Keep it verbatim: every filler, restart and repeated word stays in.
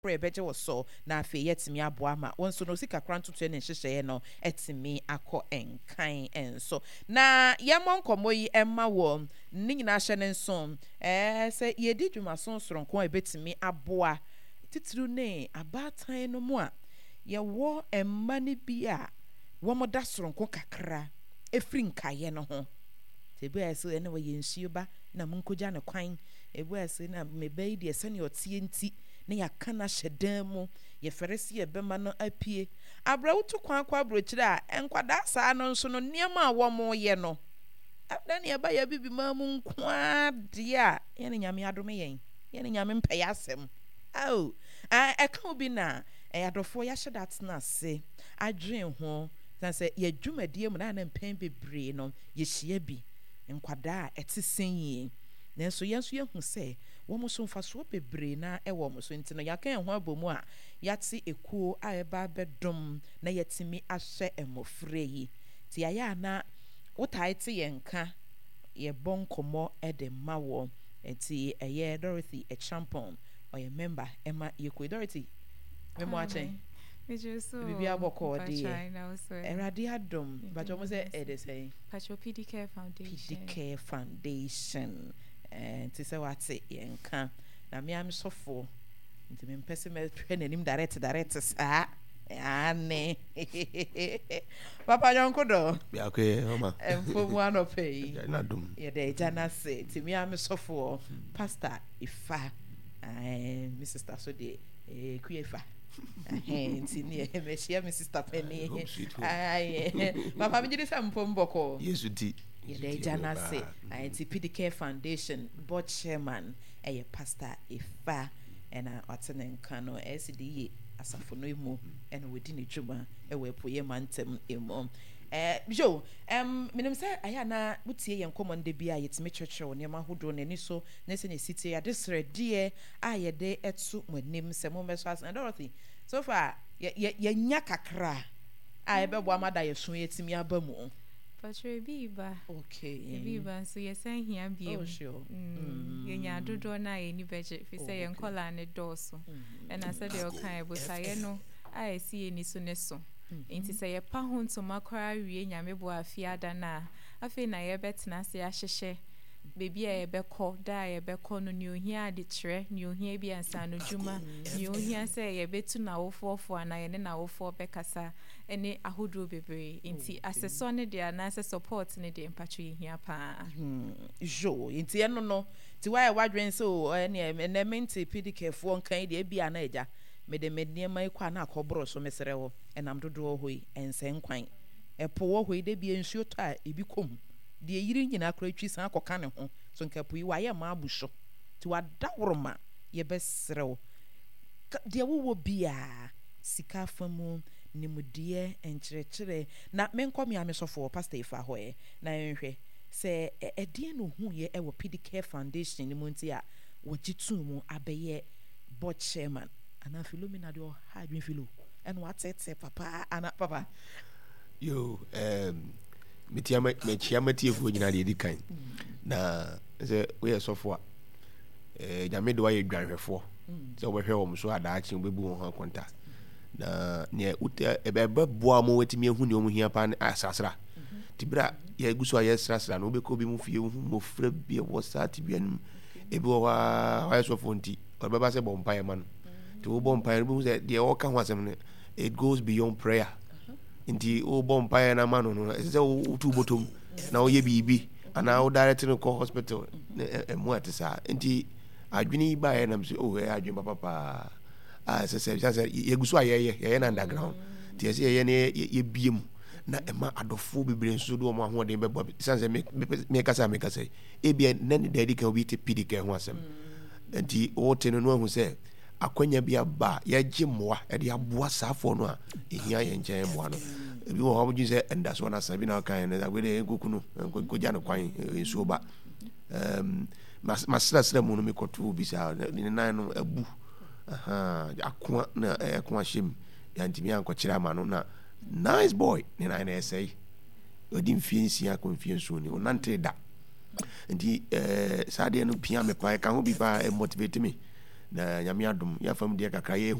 Beje was so na fe yet me aboa ma won so no sika kranto to ne hyehyeye no etimi akọ enkan enso na yemon komo yi emma wo ni nyina hye ne nso eh se ye di dwuma so soronko ebetimi aboa titiru ne abatan no mu a ye wo emma ne bi a wo mo da soronko kakra efri nkaye no ho tebu ese ene wo ye nsuo ba na munkoja ne kwan ebu ese na mebei de ese ne otie nti ne yakana hyedan mu ye feresi ye bema no apie abrawutu kwan kwa brochire a enkwada saa no nso no niema a wo mo ye no dan ye ba ya bibi ma mu nkwa de a ye ne nyame adome yen ye ne nyame mpɛ asɛm au a eka obi na e adofo ya hye dat na se adwen ho san se ye dwumadie mu na na mpɛn bebre no ye hye bi nkwada a ɛte senyi nanso yenso yehu se wo mo so mfaso bebre na e wo mo so ntino yakan ho abomu a yate ekuo a eba bedom na yetimi ahye emofre yi ti aya na wotaite yenka ye bonkomo e de mawo enti eye Dorothy e champon or ye member Emma ye ku Dorothy memo achen bibi aboko de erade adom but omo say e de say Pacho P D Care Foundation P D Care Foundation and to say what's it yenka na me am sofo nti me mpese me hwe nanim direct direct sa ane papa yonko do ya ke mama emfo mu anope na dum ye de jana se nti me am sofo pastor Ifa eh my sister so de eh kuefa eh nti ni me share my sister Penny ai papa me jidi sam pomboko yesu di ye jana se anti P D Care Foundation board chairman eh pastor Ifa and atenen kano S D E asafo no emu and wodi ne dwuma e we poye mantem emu eh jo em minim say aya na wutie yen komande bia yetime churchill ne ma hodo ne ni so ne se ne city ya desre die aye de etu mwanim se mo meso as and Dorothy so far ye ye nya kakra aye be bo amada ye so yetimi abamu Pacho biba okay biba so ye san hia bia oh sure mm ye nya dodo na ye ni beje fi say ye nkola ne doso and I said you kan e bosaye no aye si ye ni so ne so enti say ye pa ho ntoma kwara wie nyame bo afiada na afi na ye betena se ahyehye bebi a ye bekọ da ye bekọ no ni ohia de kire ni ohia bi ansa no dwuma ni ohia say ye betu na wofofo ana ye ne na wofo bekasa ene ahodo bebre enti aseso ne de ana se support ne de mpacho hia pa jo enti eno no ti wa ye wadwen so ene ene menti P D Care fo nkan de bia na eja mede medniema ikwa na akobro so mesere wo enam dodo hoi ense nkwan epo wo hoi de bia nsuo to a ebi kom de yiri nyina akra twi san akoka ne ho so nkapu yi wa ye ma abusho ti wa daworoma ye besere wo de wo bia sika famu nimudie enkyerechire na menkom ya mesofo pastor Ifa hoye na enhwe se edie no hu ye ewo P D Care Foundation ni munti a wogitu mu abeye board chairman ana Philomena de o ha dwen filo en watete papa ana papa yo um metiama mechiama tiefo nyina de dikan na se we sofo a eh nyame de wa ye dwanhwefo se wo hwe wo mso adaachi obebu ho akonta na ne uta ebeba boa mo wetimi ehu ne omuhia pa asasra tibra ye guso aye srasra no obeko bi mu fie hu mo fra bi wo sa tibianum ebi wo wa wa sofo nti obeba se bompa ye man ti wo bompa ye bu se de wo ka ho asem ne it goes beyond prayer nti wo bompa ye na manu no se wo tu botom na wo ye bibi ana wo direct no ko hospital e mo atisa nti adwini ba ye na mse oh e adwin papa pa ah se se se ye guso aye ye ye na underground ti ye ye ne ye biem na ema adofo bebre nso do mo ahoden bebo sanse me me kasa me kasa e bia nani daddy kan obi te P D Care ho asem nti o te no no hu se akwanya bia ba ye gyemoa e de aboa safo no a ehia ye nchen moa no ebi wo ho bu se enda so na sabi na kan na we de kokunu koja no kwan nsuo ba um masra sra mu no me kotu bi sa ni nan no abu aha akwa na akwa shim ya ntimi ankɔkyerɛ ama no na nice boy ne na na ɛsɛi odi mfiensi akɔ mfienso ni onante da nti eh saa de no pia me pa ka ho bi pa motivate me na nyame adom yɛafam deɛ kakra yɛ